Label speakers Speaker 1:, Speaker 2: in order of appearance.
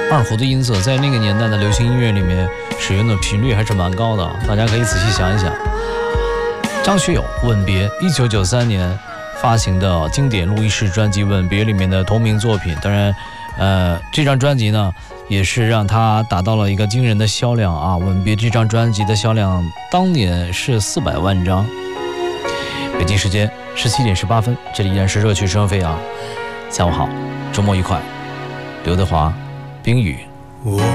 Speaker 1: 二胡的音色在那个年代的流行音乐里面使用的频率还是蛮高的，大家可以仔细想一想。张学友《吻别》1993年发行的经典录音室专辑《吻别》里面的同名作品，当然这张专辑呢也是让他达到了一个惊人的销量啊！《吻别》这张专辑的销量当年是400万张。北京时间17点18分，这里依然是热曲声飞扬。下午好，周末愉快。刘德华，冰雨。
Speaker 2: 我